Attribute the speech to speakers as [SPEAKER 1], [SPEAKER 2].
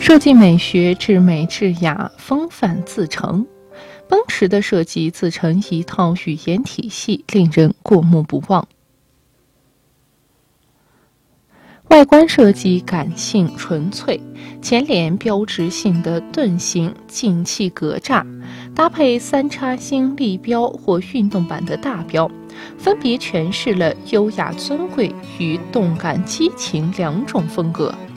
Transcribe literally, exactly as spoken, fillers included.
[SPEAKER 1] 设计美学至美至雅，风范自成。奔驰的设计自成一套语言体系，令人过目不忘。外观设计感性纯粹，前脸标志性的盾形进气格栅，搭配三叉星立标或运动版的大标，分别诠释了优雅尊贵与动感激情两种风格。